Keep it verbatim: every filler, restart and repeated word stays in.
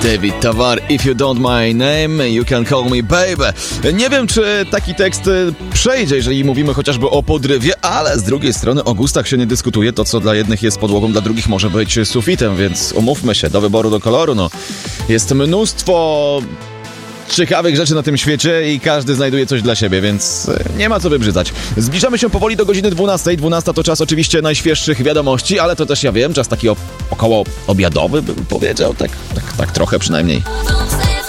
David Tawar, If You Don't My Name, You Can Call Me Baby. Nie wiem, czy taki tekst przejdzie, jeżeli mówimy chociażby o podrywie, ale z drugiej strony o gustach się nie dyskutuje. To, co dla jednych jest podłogą, dla drugich może być sufitem, więc umówmy się, do wyboru, do koloru, no. Jest mnóstwo ciekawych rzeczy na tym świecie i każdy znajduje coś dla siebie, więc nie ma co wybrzydzać. Zbliżamy się powoli do godziny dwunastej. dwunasta to czas oczywiście najświeższych wiadomości, ale to też ja wiem, czas taki o, około obiadowy bym powiedział, tak, tak, tak trochę przynajmniej.